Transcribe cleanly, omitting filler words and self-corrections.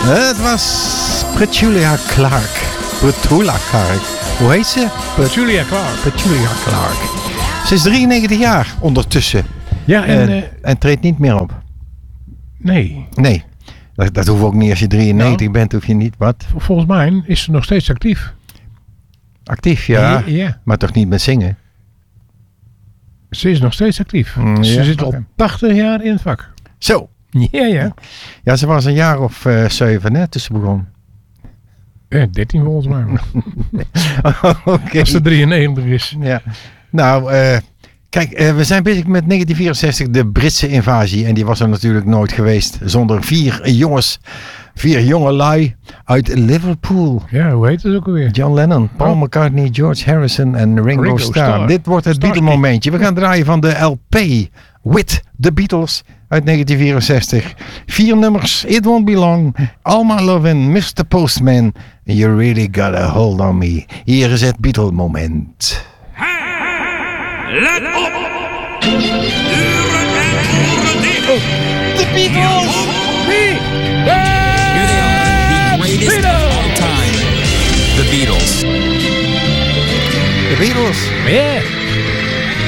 Het was Petula Clark. Hoe heet ze? Petula Clark. Ze is 93 jaar ondertussen. Ja, en treedt niet meer op. Nee. Nee. Dat hoeft ook niet als je 93 bent, hoef je niet. Wat? Volgens mij is ze nog steeds actief. Actief, ja. Ja. Maar toch niet met zingen? Ze is nog steeds actief. Ja, Ze zit al 80 jaar in het vak. Zo. Ja. Ja, ze was een jaar of 7, hè, tussen begon. 13 volgens mij. Oké. Als ze 93 is. Ja. Nou, kijk, we zijn bezig met 1964, de Britse invasie. En die was er natuurlijk nooit geweest zonder 4 jonge lui uit Liverpool. Ja, hoe heet het ook alweer? John Lennon, Paul McCartney, George Harrison en Ringo Starr. Dit wordt het Beatle-momentje. We gaan draaien van de LP With the Beatles uit 1964. 4 nummers, It Won't Be Long, All My Lovin', Mr. Postman, You Really Got a Hold on Me. Hier is het Beatle-moment. Let op! Duren en horen dicht! De Beatles! Here they are, the greatest of all time. The Beatles. De Beatles. Yeah.